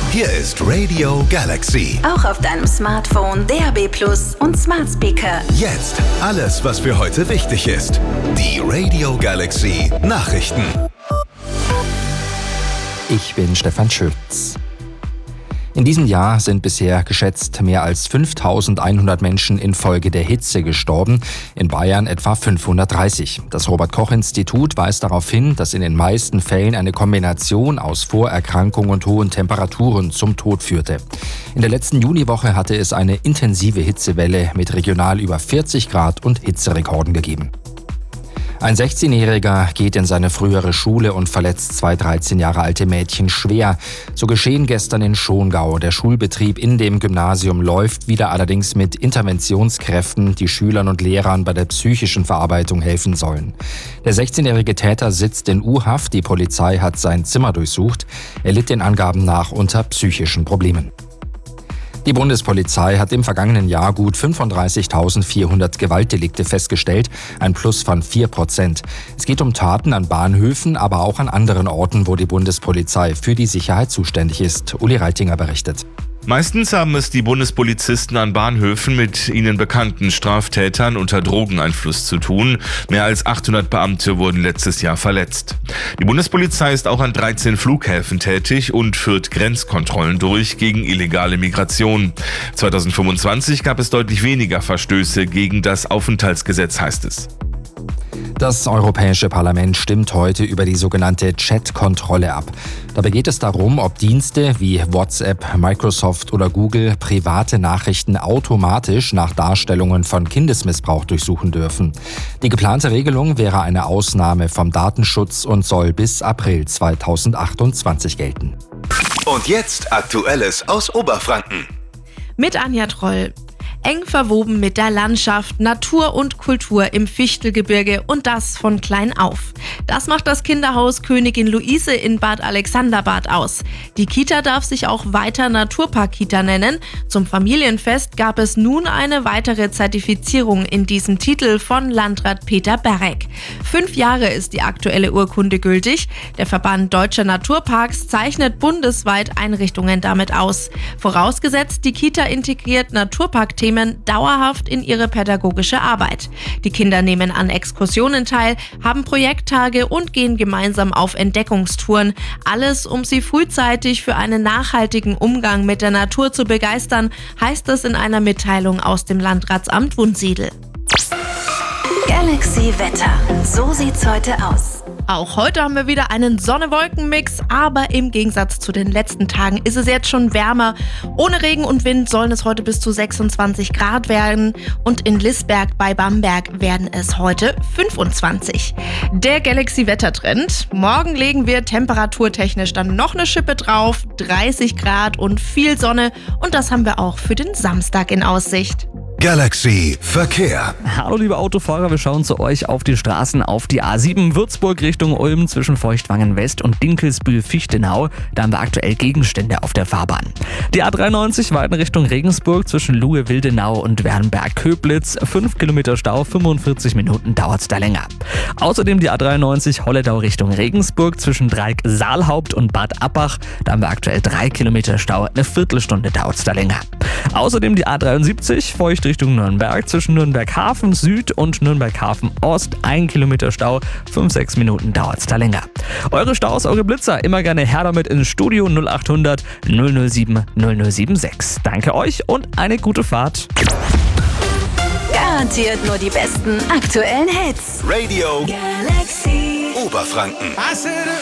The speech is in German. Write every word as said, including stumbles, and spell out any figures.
Hier ist Radio Galaxy. Auch auf deinem Smartphone, D A B plus und Smart Speaker. Jetzt alles, was für heute wichtig ist. Die Radio Galaxy Nachrichten. Ich bin Stefan Schütz. In diesem Jahr sind bisher geschätzt mehr als fünftausendeinhundert Menschen infolge der Hitze gestorben, in Bayern etwa fünfhundertdreißig. Das Robert-Koch-Institut weist darauf hin, dass in den meisten Fällen eine Kombination aus Vorerkrankung und hohen Temperaturen zum Tod führte. In der letzten Juniwoche hatte es eine intensive Hitzewelle mit regional über vierzig Grad und Hitzerekorden gegeben. Ein sechzehnjähriger geht in seine frühere Schule und verletzt zwei dreizehn Jahre alte Mädchen schwer. So geschehen gestern in Schongau. Der Schulbetrieb in dem Gymnasium läuft wieder, allerdings mit Interventionskräften, die Schülern und Lehrern bei der psychischen Verarbeitung helfen sollen. Der sechzehnjährige Täter sitzt in U-Haft. Die Polizei hat sein Zimmer durchsucht. Er litt den Angaben nach unter psychischen Problemen. Die Bundespolizei hat im vergangenen Jahr gut fünfunddreißigtausendvierhundert Gewaltdelikte festgestellt, ein Plus von vier Prozent. Es geht um Taten an Bahnhöfen, aber auch an anderen Orten, wo die Bundespolizei für die Sicherheit zuständig ist. Uli Reitinger berichtet. Meistens haben es die Bundespolizisten an Bahnhöfen mit ihnen bekannten Straftätern unter Drogeneinfluss zu tun. Mehr als achthundert Beamte wurden letztes Jahr verletzt. Die Bundespolizei ist auch an dreizehn Flughäfen tätig und führt Grenzkontrollen durch gegen illegale Migration. zweitausendfünfundzwanzig gab es deutlich weniger Verstöße gegen das Aufenthaltsgesetz, heißt es. Das Europäische Parlament stimmt heute über die sogenannte Chat-Kontrolle ab. Dabei geht es darum, ob Dienste wie WhatsApp, Microsoft oder Google private Nachrichten automatisch nach Darstellungen von Kindesmissbrauch durchsuchen dürfen. Die geplante Regelung wäre eine Ausnahme vom Datenschutz und soll bis April zweitausendachtundzwanzig gelten. Und jetzt Aktuelles aus Oberfranken. Mit Anja Troll. Eng verwoben mit der Landschaft, Natur und Kultur im Fichtelgebirge und das von klein auf. Das macht das Kinderhaus Königin Luise in Bad Alexanderbad aus. Die Kita darf sich auch weiter Naturpark-Kita nennen. Zum Familienfest gab es nun eine weitere Zertifizierung in diesem Titel von Landrat Peter Berek. Fünf Jahre ist die aktuelle Urkunde gültig. Der Verband Deutscher Naturparks zeichnet bundesweit Einrichtungen damit aus. Vorausgesetzt, die Kita integriert Naturparkthemen dauerhaft in ihre pädagogische Arbeit. Die Kinder nehmen an Exkursionen teil, haben Projekttage und gehen gemeinsam auf Entdeckungstouren. Alles, um sie frühzeitig für einen nachhaltigen Umgang mit der Natur zu begeistern, heißt es in einer Mitteilung aus dem Landratsamt Wunsiedel. Galaxy Wetter. So sieht's heute aus. Auch heute haben wir wieder einen Sonne-Wolken-Mix, aber im Gegensatz zu den letzten Tagen ist es jetzt schon wärmer. Ohne Regen und Wind sollen es heute bis zu sechsundzwanzig Grad werden und in Lißberg bei Bamberg werden es heute fünfundzwanzig. Der Galaxy-Wettertrend. Morgen legen wir temperaturtechnisch dann noch eine Schippe drauf, dreißig Grad und viel Sonne und das haben wir auch für den Samstag in Aussicht. Galaxy Verkehr. Hallo liebe Autofahrer, wir schauen zu euch auf die Straßen auf die A sieben Würzburg Richtung Ulm zwischen Feuchtwangen West und Dinkelsbühl-Fichtenau. Da haben wir aktuell Gegenstände auf der Fahrbahn. Die A dreiundneunzig weiter Richtung Regensburg zwischen Luhe-Wildenau und Wernberg-Köblitz. fünf Kilometer Stau, fünfundvierzig Minuten dauert da länger. Außerdem die A dreiundneunzig Holledau Richtung Regensburg zwischen Dreieck-Saalhaupt und Bad Abbach. Da haben wir aktuell drei Kilometer Stau, eine Viertelstunde dauert da länger. Außerdem die A dreiundsiebzig Feucht Richtung Nürnberg zwischen Nürnberg-Hafen Süd und Nürnberg-Hafen Ost. Ein Kilometer Stau, fünf, sechs Minuten dauert es da länger. Eure Staus, eure Blitzer, immer gerne her damit ins Studio null acht hundert null null sieben null null sieben sechs. Danke euch und eine gute Fahrt. Garantiert nur die besten aktuellen Hits. Radio Galaxy Oberfranken.